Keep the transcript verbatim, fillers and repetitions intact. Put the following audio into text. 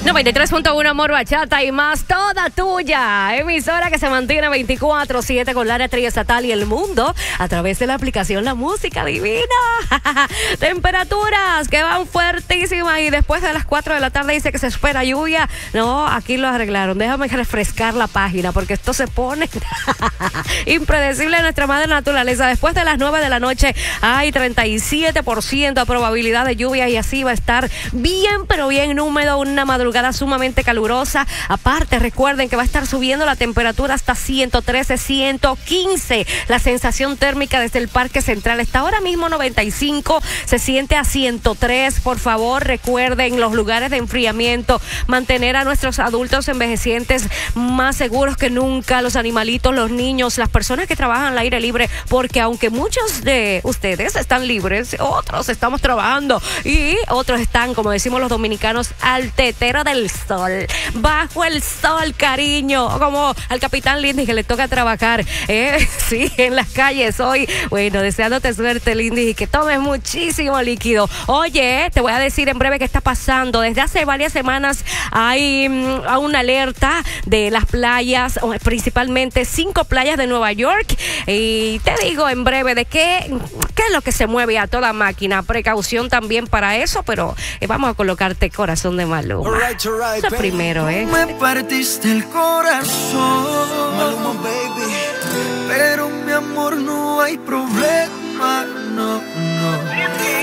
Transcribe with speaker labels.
Speaker 1: noventa y tres punto uno Amor, Bachata y más, toda tuya. Emisora que se mantiene veinticuatro siete con la área triestatal y el mundo a través de la aplicación La Música Divina. Temperaturas que van fuertísimas y después de las cuatro de la tarde dice que se espera lluvia. No, aquí lo arreglaron. Déjame refrescar la página porque esto se pone impredecible en nuestra madre naturaleza. Después de las nueve de la noche hay treinta y siete por ciento de probabilidad de lluvia y así va a estar bien, pero bien húmedo, una madrugada sumamente calurosa. Aparte, recuerden que va a estar subiendo la temperatura hasta ciento trece, ciento quince. La sensación térmica desde el Parque Central está ahora mismo noventa y cinco, se siente a ciento tres. Por favor, recuerden los lugares de enfriamiento, mantener a nuestros adultos envejecientes más seguros que nunca, los animalitos, los niños, las personas que trabajan al aire libre, porque aunque muchos de ustedes están libres, otros estamos trabajando y otros están, como decimos los dominicanos, al tetero del sol, bajo el sol, cariño, como al capitán Lindy que le toca trabajar, ¿eh? Sí, en las calles hoy. Bueno, deseándote suerte, Lindy, y que tomes muchísimo líquido. Oye, te voy a decir en breve qué está pasando. Desde hace varias semanas hay um, una alerta de las playas, principalmente cinco playas de Nueva York, y te digo en breve de qué, qué es lo que se mueve a toda máquina. Precaución también para eso, pero eh, vamos a colocarte Corazón de Maluma. Right, right, eso primero, ¿eh?
Speaker 2: Me partiste el corazón, Maluma, baby. Pero mi amor, no hay problema, no, no.